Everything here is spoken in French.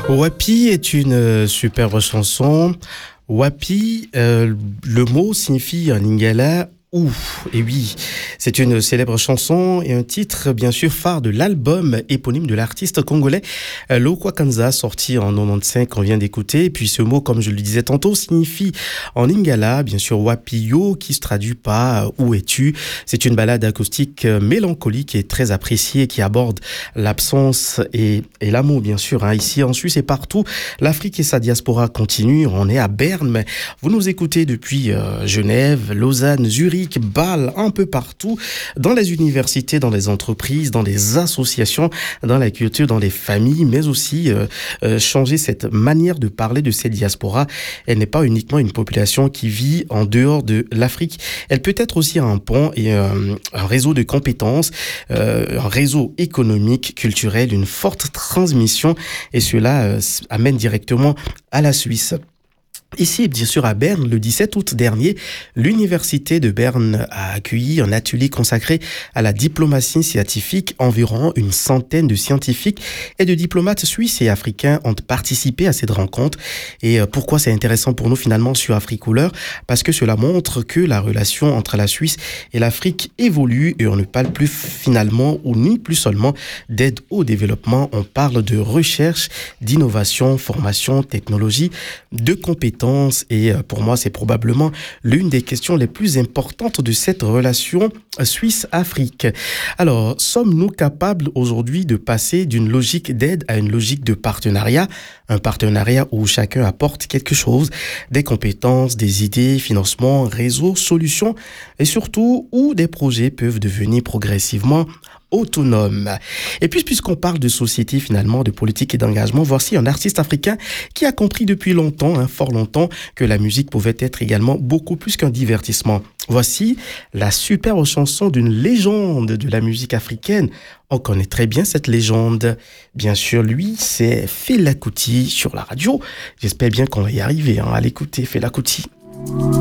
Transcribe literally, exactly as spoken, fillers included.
Wapi est une euh, superbe chanson. Wapi, euh, le mot signifie en lingala ouf. Et oui, c'est une célèbre chanson et un titre bien sûr phare de l'album éponyme de l'artiste congolais euh, Lokwa Kanza, sorti en quatre-vingt-quinze qu'on vient d'écouter. Et puis ce mot, comme je le disais tantôt, signifie en lingala bien sûr Wapiyo, qui se traduit par euh, où es-tu. C'est une ballade acoustique euh, mélancolique et très appréciée, qui aborde l'absence et, et l'amour bien sûr, hein, ici en Suisse et partout. L'Afrique et sa diaspora continuent. On est à Berne, mais vous nous écoutez depuis euh, Genève, Lausanne, Zurich, Bâle, un peu partout, dans les universités, dans les entreprises, dans les associations, dans la culture, dans les familles, mais aussi euh, euh, changer cette manière de parler de cette diaspora. Elle n'est pas uniquement une population qui vit en dehors de l'Afrique. Elle peut être aussi un pont et euh, un réseau de compétences, euh, un réseau économique, culturel, une forte transmission, et cela euh, amène directement à la Suisse. Ici, bien sûr, à Berne, le dix-sept août dernier, l'Université de Berne a accueilli un atelier consacré à la diplomatie scientifique. Environ une centaine de scientifiques et de diplomates suisses et africains ont participé à cette rencontre. Et pourquoi c'est intéressant pour nous finalement sur Africouleur? Parce que cela montre que la relation entre la Suisse et l'Afrique évolue et on ne parle plus finalement ou ni plus seulement d'aide au développement. On parle de recherche, d'innovation, formation, technologie, de compétences. Et pour moi, c'est probablement l'une des questions les plus importantes de cette relation Suisse-Afrique. Alors, sommes-nous capables aujourd'hui de passer d'une logique d'aide à une logique de partenariat? Un partenariat où chacun apporte quelque chose, des compétences, des idées, financements, réseaux, solutions, et surtout où des projets peuvent devenir progressivement autonome. Et puis, puisqu'on parle de société, finalement, de politique et d'engagement, voici un artiste africain qui a compris depuis longtemps, hein, fort longtemps, que la musique pouvait être également beaucoup plus qu'un divertissement. Voici la superbe chanson d'une légende de la musique africaine. On connaît très bien cette légende. Bien sûr, lui, c'est Fela Kuti sur la radio. J'espère bien qu'on va y arriver, hein, à l'écouter, Fela Kuti.